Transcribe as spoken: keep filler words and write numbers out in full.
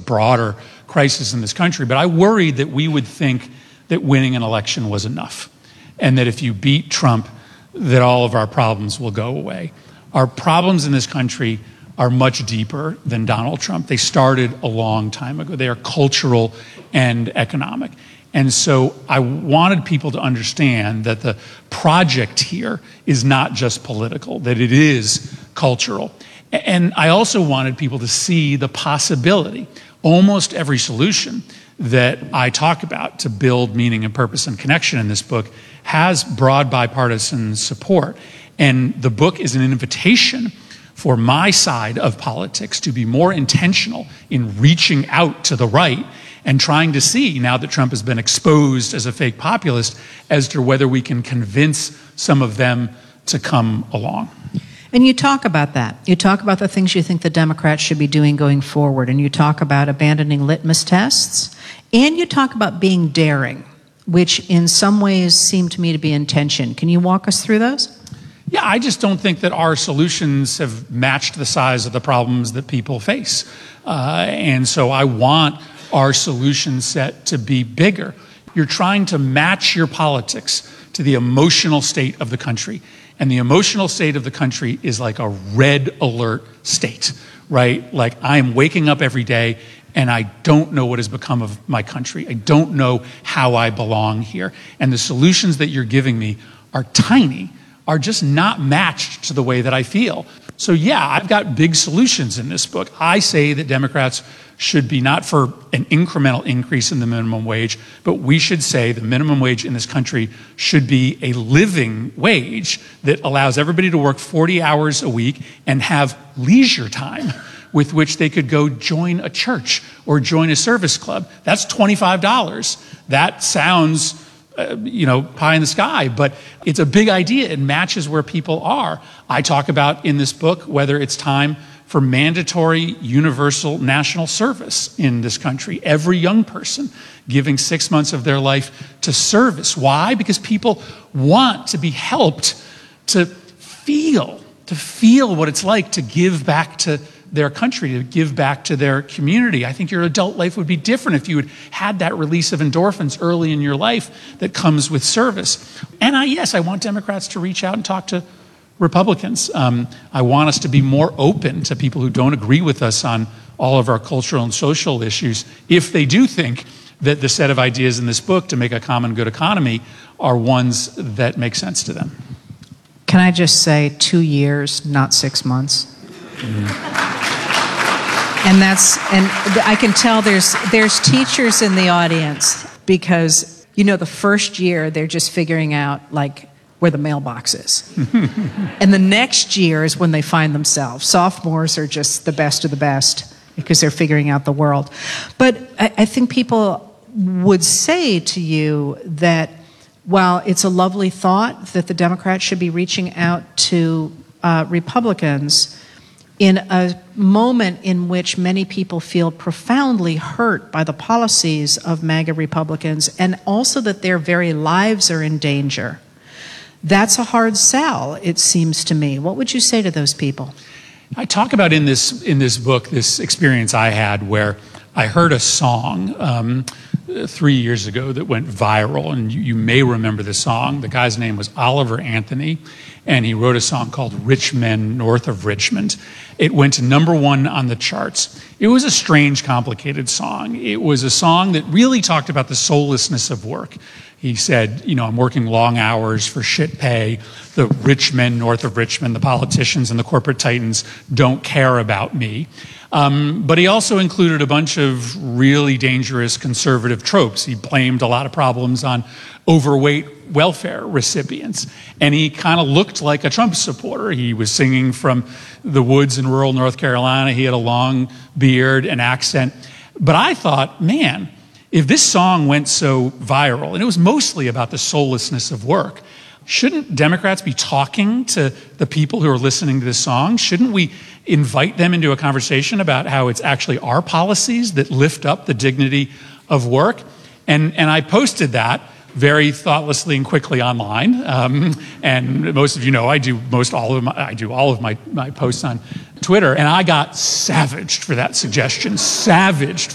broader crisis in this country. But I worried that we would think that winning an election was enough, and that if you beat Trump, that all of our problems will go away. Our problems in this country are much deeper than Donald Trump. They started a long time ago. They are cultural and economic. And so I wanted people to understand that the project here is not just political, that it is cultural. And I also wanted people to see the possibility. Almost every solution that I talk about to build meaning and purpose and connection in this book has broad bipartisan support. And the book is an invitation for my side of politics to be more intentional in reaching out to the right and trying to see, now that Trump has been exposed as a fake populist, as to whether we can convince some of them to come along. And you talk about that. You talk about the things you think the Democrats should be doing going forward, and you talk about abandoning litmus tests, and you talk about being daring, which in some ways seem to me to be in tension. Can you walk us through those? Yeah, I just don't think that our solutions have matched the size of the problems that people face. Uh, and so I want our solution set to be bigger. You're trying to match your politics to the emotional state of the country. And the emotional state of the country is like a red alert state, right? Like I am waking up every day and I don't know what has become of my country. I don't know how I belong here. And the solutions that you're giving me are tiny, are just not matched to the way that I feel. So yeah, I've got big solutions in this book. I say that Democrats should be not for an incremental increase in the minimum wage, but we should say the minimum wage in this country should be a living wage that allows everybody to work forty hours a week and have leisure time with which they could go join a church or join a service club. That's twenty-five dollars. That sounds Uh, you know, pie in the sky, but it's a big idea. It matches where people are. I talk about in this book whether it's time for mandatory universal national service in this country. Every young person giving six months of their life to service. Why? Because people want to be helped to feel, to feel what it's like to give back to their country, to give back to their community. I think your adult life would be different if you had had that release of endorphins early in your life that comes with service. And I, yes, I want Democrats to reach out and talk to Republicans. Um, I want us to be more open to people who don't agree with us on all of our cultural and social issues, if they do think that the set of ideas in this book to make a common good economy are ones that make sense to them. Can I just say two years, not six months? Mm-hmm. And that's, and I can tell there's there's teachers in the audience because, you know, the first year they're just figuring out like where the mailbox is. And the next year is when they find themselves. Sophomores are just the best of the best because they're figuring out the world. But I, I think people would say to you that while it's a lovely thought that the Democrats should be reaching out to uh, Republicans, in a moment in which many people feel profoundly hurt by the policies of MAGA Republicans, and also that their very lives are in danger. That's a hard sell, it seems to me. What would you say to those people? I talk about in this in this book this experience I had where I heard a song um, three years ago that went viral, and you, you may remember the song. The guy's name was Oliver Anthony, and he wrote a song called Rich Men North of Richmond. It went to number one on the charts. It was a strange, complicated song. It was a song that really talked about the soullessness of work. He said, you know, I'm working long hours for shit pay. The rich men north of Richmond, the politicians and the corporate titans don't care about me. Um, but he also included a bunch of really dangerous conservative tropes. He blamed a lot of problems on overweight welfare recipients. And he kind of looked like a Trump supporter. He was singing from the woods in rural North Carolina. He had a long beard and accent. But I thought, man, if this song went so viral, and it was mostly about the soullessness of work, shouldn't Democrats be talking to the people who are listening to this song? Shouldn't we invite them into a conversation about how it's actually our policies that lift up the dignity of work? And, and I posted that very thoughtlessly and quickly online. Um, and most of you know I do most all of my, I do all of my, my posts on Twitter, and I got savaged for that suggestion, savaged